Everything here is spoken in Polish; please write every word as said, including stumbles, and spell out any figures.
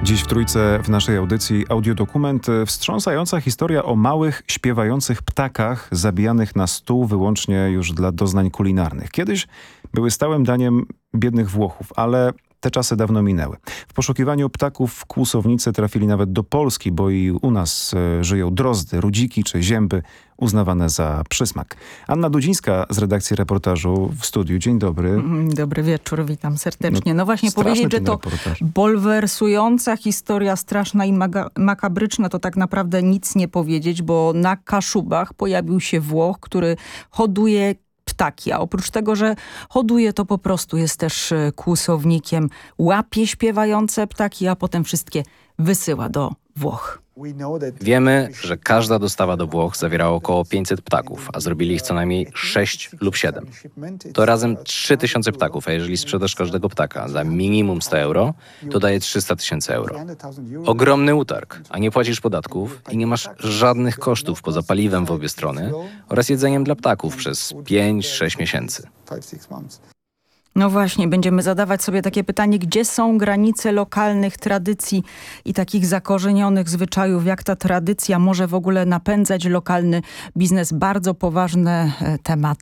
Dziś w Trójce w naszej audycji audiodokument wstrząsająca historia o małych, śpiewających ptakach zabijanych na stół wyłącznie już dla doznań kulinarnych. Kiedyś były stałym daniem biednych Włochów, ale te czasy dawno minęły. W poszukiwaniu ptaków kłusownicy trafili nawet do Polski, bo i u nas e, żyją drozdy, rudziki czy zięby uznawane za przysmak. Anna Dudzińska z redakcji reportażu w studiu. Dzień dobry. Dobry wieczór, witam serdecznie. No, No, właśnie straszny powiedzieć, że ten to reportaż. bulwersująca historia, straszna i maga- makabryczna, to tak naprawdę nic nie powiedzieć, bo na Kaszubach pojawił się Włoch, który hoduje ptaki, a oprócz tego, że hoduje, to po prostu jest też e, kłusownikiem, łapie śpiewające ptaki, a potem wszystkie wysyła do Włoch. Wiemy, że każda dostawa do Włoch zawierała około pięćset ptaków, a zrobili ich co najmniej sześć lub siedem. To razem trzy tysiące ptaków, a jeżeli sprzedasz każdego ptaka za minimum sto euro, to daje trzysta tysięcy euro. Ogromny utarg, a nie płacisz podatków i nie masz żadnych kosztów poza paliwem w obie strony oraz jedzeniem dla ptaków przez pięć sześć miesięcy. No właśnie, będziemy zadawać sobie takie pytanie, gdzie są granice lokalnych tradycji i takich zakorzenionych zwyczajów, jak ta tradycja może w ogóle napędzać lokalny biznes. Bardzo poważny e, temat